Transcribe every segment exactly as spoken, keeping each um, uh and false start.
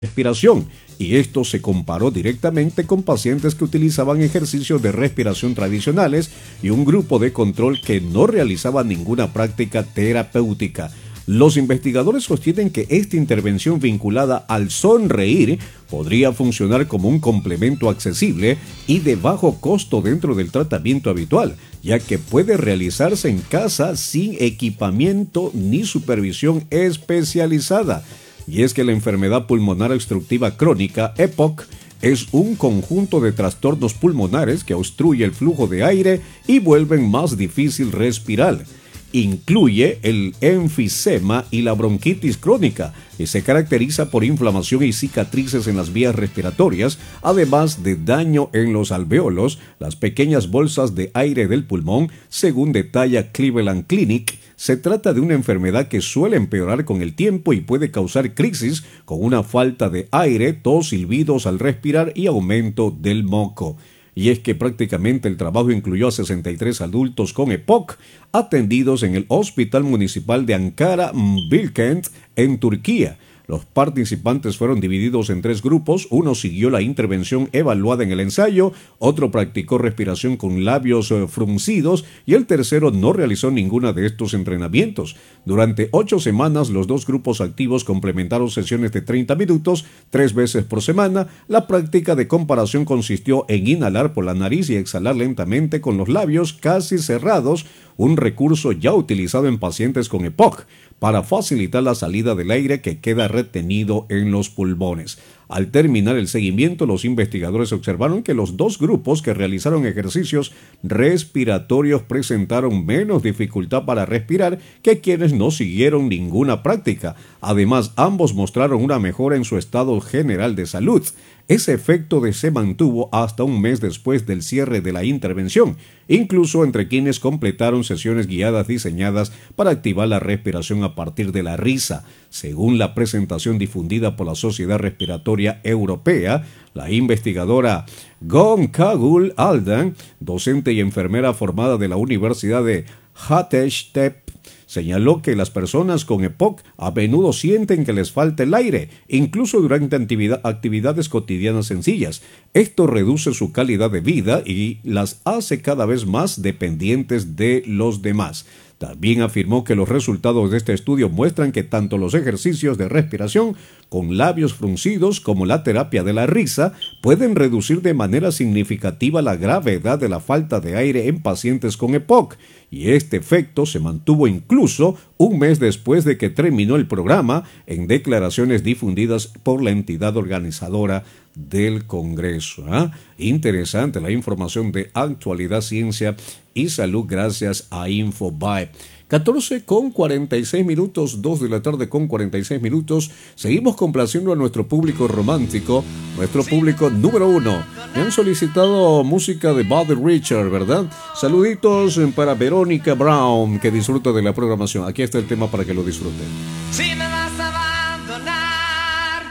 respiración, y esto se comparó directamente con pacientes que utilizaban ejercicios de respiración tradicionales y un grupo de control que no realizaba ninguna práctica terapéutica. Los investigadores sostienen que esta intervención vinculada al sonreír podría funcionar como un complemento accesible y de bajo costo dentro del tratamiento habitual, ya que puede realizarse en casa sin equipamiento ni supervisión especializada. Y es que la enfermedad pulmonar obstructiva crónica, E P O C, es un conjunto de trastornos pulmonares que obstruye el flujo de aire y vuelven más difícil respirar. Incluye el enfisema y la bronquitis crónica, que se caracteriza por inflamación y cicatrices en las vías respiratorias, además de daño en los alveolos, las pequeñas bolsas de aire del pulmón, según detalla Cleveland Clinic. Se trata de una enfermedad que suele empeorar con el tiempo y puede causar crisis con una falta de aire, tos, silbidos al respirar y aumento del moco. Y es que prácticamente el trabajo incluyó a sesenta y tres adultos con E P O C atendidos en el Hospital Municipal de Ankara Bilkent en Turquía. Los participantes fueron divididos en tres grupos. Uno siguió la intervención evaluada en el ensayo, otro practicó respiración con labios fruncidos y el tercero no realizó ninguna de estos entrenamientos. Durante ocho semanas, los dos grupos activos complementaron sesiones de treinta minutos, tres veces por semana. La práctica de comparación consistió en inhalar por la nariz y exhalar lentamente con los labios casi cerrados, un recurso ya utilizado en pacientes con E P O C para facilitar la salida del aire que queda retenido en los pulmones. Al terminar el seguimiento, los investigadores observaron que los dos grupos que realizaron ejercicios respiratorios presentaron menos dificultad para respirar que quienes no siguieron ninguna práctica. Además, ambos mostraron una mejora en su estado general de salud. Ese efecto de se mantuvo hasta un mes después del cierre de la intervención, incluso entre quienes completaron sesiones guiadas diseñadas para activar la respiración a partir de la risa. Según la presentación difundida por la Sociedad Respiratoria Europea, la investigadora Gonçalves Aldan, docente y enfermera formada de la Universidad de Gaziantep, señaló que las personas con E P O C a menudo sienten que les falta el aire, incluso durante actividades cotidianas sencillas. Esto reduce su calidad de vida y las hace cada vez más dependientes de los demás. También afirmó que los resultados de este estudio muestran que tanto los ejercicios de respiración con labios fruncidos como la terapia de la risa pueden reducir de manera significativa la gravedad de la falta de aire en pacientes con E P O C, y este efecto se mantuvo incluso un mes después de que terminó el programa, en declaraciones difundidas por la entidad organizadora del Congreso. ¿Ah? Interesante la información de Actualidad, Ciencia y Salud gracias a Infobae. catorce con cuarenta y seis minutos, dos de la tarde con cuarenta y seis minutos. Seguimos complaciendo a nuestro público romántico, nuestro público número uno. Me han solicitado música de Buddy Richard, ¿verdad? Saluditos para Verónica Brown, que disfruta de la programación. Aquí está el tema para que lo disfruten. Si me vas a abandonar,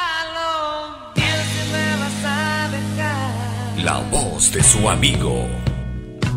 piénsalo, bien si me vas a dejar. La voz de su amigo